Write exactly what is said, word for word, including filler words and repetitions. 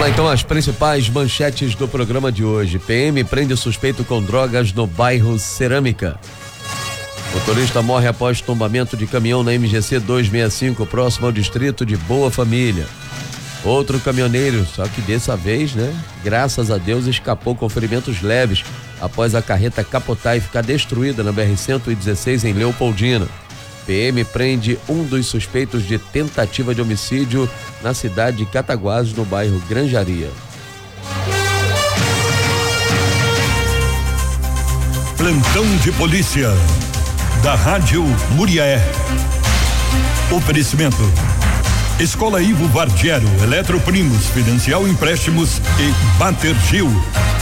lá então as principais manchetes do programa de hoje. P M prende suspeito com drogas no bairro Cerâmica. Motorista morre após tombamento de caminhão na M G C duzentos e sessenta e cinco, próximo ao distrito de Boa Família. Outro caminhoneiro, só que dessa vez, né? Graças a Deus escapou com ferimentos leves após a carreta capotar e ficar destruída na B R cento e dezesseis em Leopoldina. P M prende um dos suspeitos de tentativa de homicídio na cidade de Cataguases, no bairro Granjaria. Plantão de polícia da Rádio Muriaé. Oferecimento: Escola Ivo Vardiero, Eletroprimos, Financial Empréstimos e Batergil.